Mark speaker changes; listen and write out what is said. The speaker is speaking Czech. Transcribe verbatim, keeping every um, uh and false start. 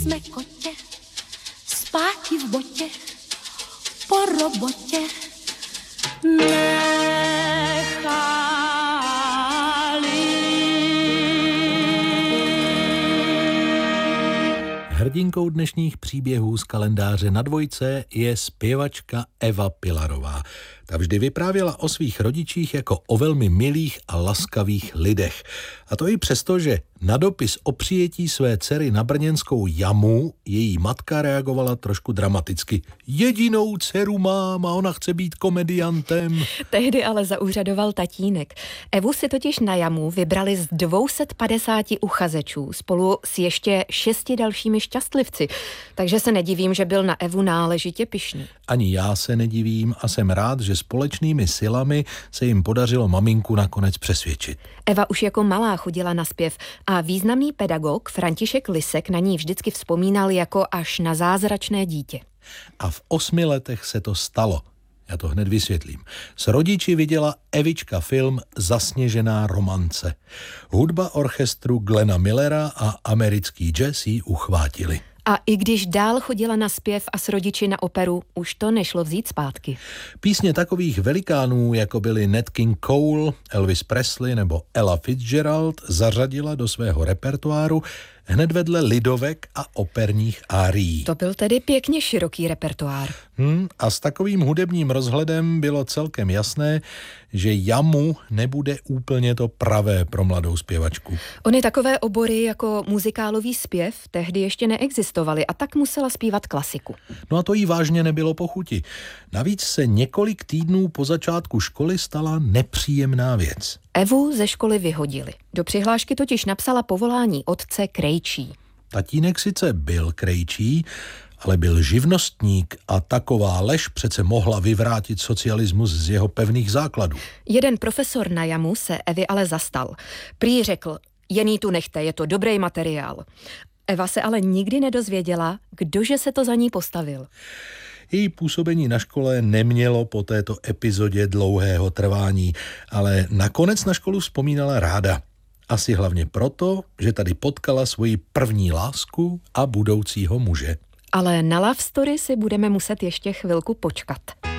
Speaker 1: Jsme kotě, spáti v botě, po robotě nechali.
Speaker 2: Hrdinkou dnešních příběhů z kalendáře Na dvojce je zpěvačka Eva Pilarová. Ta vždy vyprávěla o svých rodičích jako o velmi milých a laskavých lidech. A to i přesto, že na dopis o přijetí své dcery na brněnskou Jamu její matka reagovala trošku dramaticky. Jedinou dceru mám a ona chce být komediantem.
Speaker 3: Tehdy ale zaúřadoval tatínek. Evu si totiž na Jamu vybrali z dvě stě padesát uchazečů spolu s ještě šesti dalšími šťastlivci. Takže se nedivím, že byl na Evu náležitě pyšný.
Speaker 2: Ani já se nedivím a jsem rád, že společnými silami se jim podařilo maminku nakonec přesvědčit.
Speaker 3: Eva už jako malá chodila na zpěv a významný pedagog František Lisek na ní vždycky vzpomínal jako až na zázračné dítě.
Speaker 2: A v osmi letech se to stalo. Já to hned vysvětlím. S rodiči viděla Evička film Zasněžená romance. Hudba orchestru Glena Millera a americký jazz ji uchvátili.
Speaker 3: A i když dál chodila na zpěv a s rodiči na operu, už to nešlo vzít zpátky.
Speaker 2: Písně takových velikánů, jako byli Nat King Cole, Elvis Presley nebo Ella Fitzgerald, zařadila do svého repertoáru hned vedle lidovek a operních árií.
Speaker 3: To byl tedy pěkně široký repertoár.
Speaker 2: Hmm, a s takovým hudebním rozhledem bylo celkem jasné, že Jamu nebude úplně to pravé pro mladou zpěvačku.
Speaker 3: Ony takové obory jako muzikálový zpěv tehdy ještě neexistovaly a tak musela zpívat klasiku.
Speaker 2: No a to jí vážně nebylo po chuti. Navíc se několik týdnů po začátku školy stala nepříjemná věc.
Speaker 3: Evu ze školy vyhodili. Do přihlášky totiž napsala povolání otce krejčí.
Speaker 2: Tatínek sice byl krejčí, ale byl živnostník a taková lež přece mohla vyvrátit socialismus z jeho pevných základů.
Speaker 3: Jeden profesor na Jamu se Evy ale zastal. Prý řekl, jen jí tu nechte, je to dobrý materiál. Eva se ale nikdy nedozvěděla, kdože se to za ní postavil.
Speaker 2: Její působení na škole nemělo po této epizodě dlouhého trvání, ale nakonec na školu vzpomínala ráda. Asi hlavně proto, že tady potkala svoji první lásku a budoucího muže.
Speaker 3: Ale na love story si budeme muset ještě chvilku počkat.